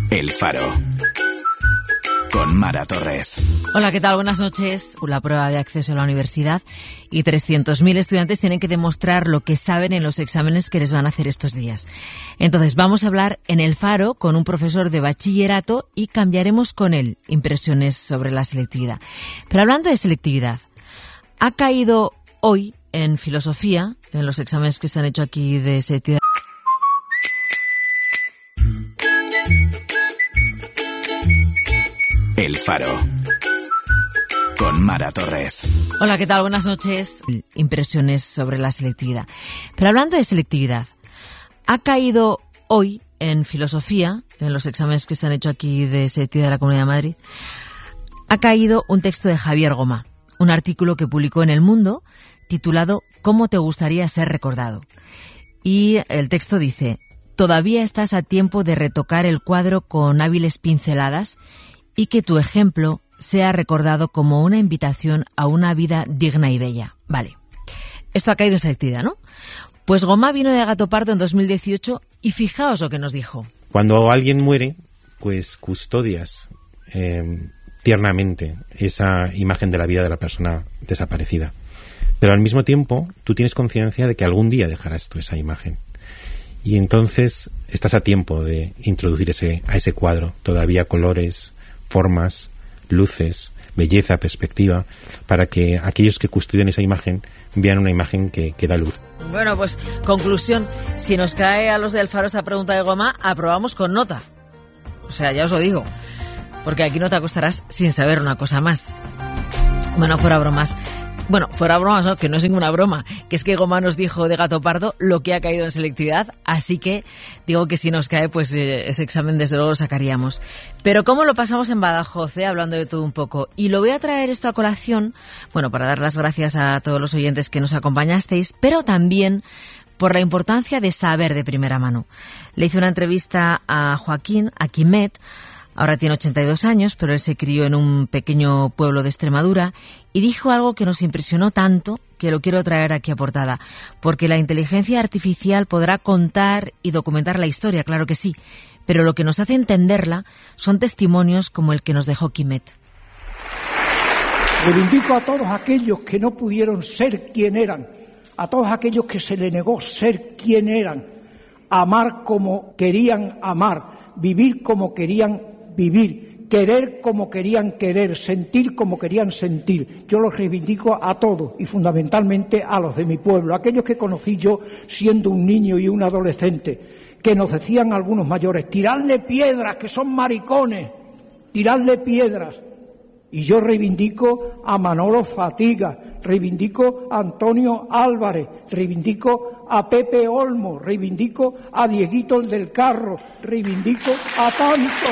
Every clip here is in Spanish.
El Faro. Con Mara Torres. Hola, ¿qué tal? Buenas noches. La prueba de acceso a la universidad y 300.000 estudiantes tienen que demostrar lo que saben en los exámenes que les van a hacer estos días. Entonces, vamos a hablar en El Faro con un profesor de bachillerato y cambiaremos con él impresiones sobre la selectividad. Pero hablando de selectividad, ha caído hoy en filosofía, en los exámenes que se han hecho aquí de selectividad. El Faro. Con Mara Torres. Hola, ¿qué tal? Buenas noches. Impresiones sobre la selectividad. Pero hablando de selectividad, ha caído hoy en filosofía, en los exámenes que se han hecho aquí de selectividad de la Comunidad de Madrid, ha caído un texto de Javier Gomá, un artículo que publicó en El Mundo titulado ¿Cómo te gustaría ser recordado? Y el texto dice: todavía estás a tiempo de retocar el cuadro con hábiles pinceladas y que tu ejemplo sea recordado como una invitación a una vida digna y bella. Vale, esto ha caído en selectividad, ¿no? Pues Gomá vino de Gato Pardo en 2018 y fijaos lo que nos dijo. Cuando alguien muere, pues custodias tiernamente esa imagen de la vida de la persona desaparecida. Pero al mismo tiempo, tú tienes conciencia de que algún día dejarás tú esa imagen. Y entonces estás a tiempo de introducir a ese cuadro todavía colores, formas, luces, belleza, perspectiva, para que aquellos que custodian esa imagen vean una imagen que da luz. Bueno, pues conclusión, si nos cae a los del Faro esta pregunta de Gomá, aprobamos con nota. O sea, ya os lo digo, porque aquí no te acostarás sin saber una cosa más. Bueno, fuera bromas, ¿no? Que no es ninguna broma, que es que Gomá nos dijo de Gato Pardo lo que ha caído en selectividad, así que digo que si nos cae, pues ese examen desde luego lo sacaríamos. Pero ¿cómo lo pasamos en Badajoz, hablando de todo un poco? Y lo voy a traer esto a colación, bueno, para dar las gracias a todos los oyentes que nos acompañasteis, pero también por la importancia de saber de primera mano. Le hice una entrevista a Joaquín, a Quimet. Ahora tiene 82 años, pero él se crió en un pequeño pueblo de Extremadura y dijo algo que nos impresionó tanto que lo quiero traer aquí a portada. Porque la inteligencia artificial podrá contar y documentar la historia, claro que sí, pero lo que nos hace entenderla son testimonios como el que nos dejó Quimet. Reivindico a todos aquellos que no pudieron ser quien eran, a todos aquellos que se les negó ser quien eran, amar como querían amar, vivir como querían vivir, querer como querían querer, sentir como querían sentir. Yo los reivindico a todos y fundamentalmente a los de mi pueblo, aquellos que conocí yo siendo un niño y un adolescente, que nos decían algunos mayores: tiradle piedras, que son maricones, tiradle piedras. Y yo reivindico a Manolo Fatiga, reivindico a Antonio Álvarez, reivindico a Pepe Olmo, reivindico a Dieguito el del Carro, reivindico a tanto.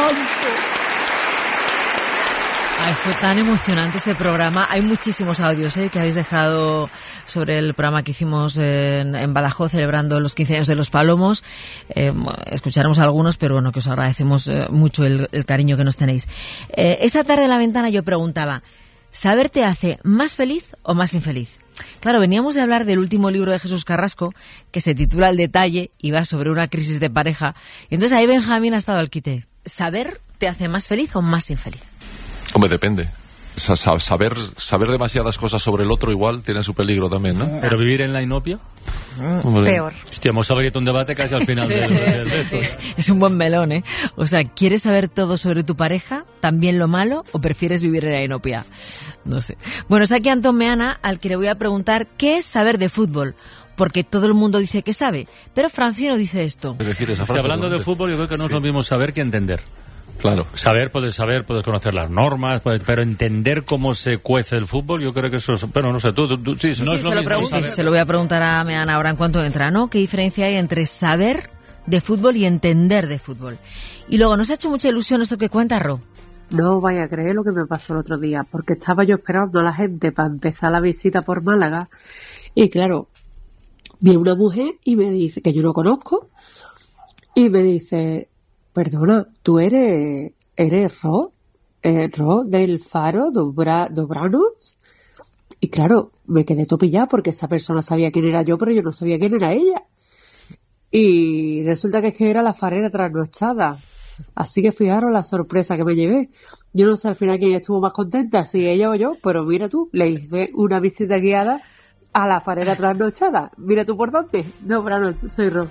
Ay, fue tan emocionante ese programa. Hay muchísimos audios que habéis dejado sobre el programa que hicimos en Badajoz celebrando los 15 años de Los Palomos. Escucharemos algunos, pero bueno, que os agradecemos mucho el cariño que nos tenéis. Esta tarde en La Ventana yo preguntaba: ¿saber te hace más feliz o más infeliz? Claro, veníamos de hablar del último libro de Jesús Carrasco, que se titula El detalle y va sobre una crisis de pareja. Y entonces ahí Benjamín ha estado al quite. ¿Saber te hace más feliz o más infeliz? Hombre, depende. O sea, saber demasiadas cosas sobre el otro igual tiene su peligro también, ¿no? Pero vivir en la inopia... Peor. Hostia, hemos abierto un debate casi al final del resto. Sí. Es un buen melón, ¿eh? O sea, ¿quieres saber todo sobre tu pareja, también lo malo, o prefieres vivir en la inopia? No sé. Bueno, está aquí Antón Meana, al que le voy a preguntar qué es saber de fútbol. Porque todo el mundo dice que sabe, pero Francino dice esto. Hablando de fútbol, yo creo que no es lo mismo saber que entender. Claro. Saber, puedes conocer las normas, pero entender cómo se cuece el fútbol, yo creo que eso es... Pero no sé, tú sí, no es lo mismo. Se lo voy a preguntar a Meana ahora en cuanto entra, ¿no? ¿Qué diferencia hay entre saber de fútbol y entender de fútbol? Y luego, ¿nos ha hecho mucha ilusión esto que cuenta, Ro? No vaya a creer lo que me pasó el otro día, porque estaba yo esperando a la gente para empezar la visita por Málaga, y claro, vi a una mujer y me dice, que yo no conozco, y me dice... Perdona, ¿tú eres Ro del Faro, Dobranos? Y claro, me quedé topillada porque esa persona sabía quién era yo, pero yo no sabía quién era ella. Y resulta que era la farera trasnochada. Así que fijaros la sorpresa que me llevé. Yo no sé al final quién estuvo más contenta, si ella o yo, pero mira tú, le hice una visita guiada a la farera trasnochada. Mira tú por dónde. No, pero no, soy Ro.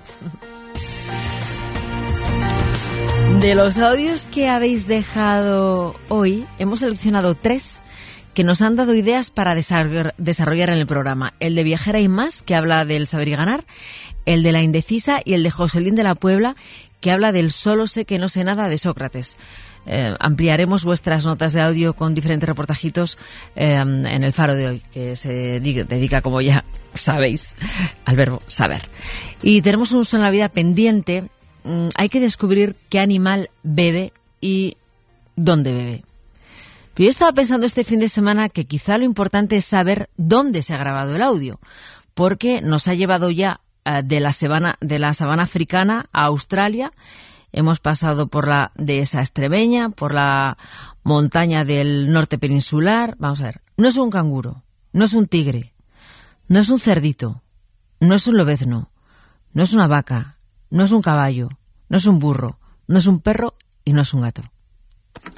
De los audios que habéis dejado hoy, hemos seleccionado 3 que nos han dado ideas para desarrollar en el programa. El de Viajera y Más, que habla del saber y ganar, el de La Indecisa y el de Joselín de la Puebla, que habla del solo sé que no sé nada de Sócrates. Ampliaremos vuestras notas de audio con diferentes reportajitos en el Faro de hoy, que se dedica, como ya sabéis, al verbo saber. Y tenemos un uso en la vida pendiente. Hay que descubrir qué animal bebe y dónde bebe. Pero yo estaba pensando este fin de semana que quizá lo importante es saber dónde se ha grabado el audio, porque nos ha llevado ya de la sabana africana a Australia. Hemos pasado por la dehesa extremeña, por la montaña del norte peninsular. Vamos a ver, no es un canguro, no es un tigre, no es un cerdito, no es un lobezno, no es una vaca, no es un caballo, no es un burro, no es un perro y no es un gato.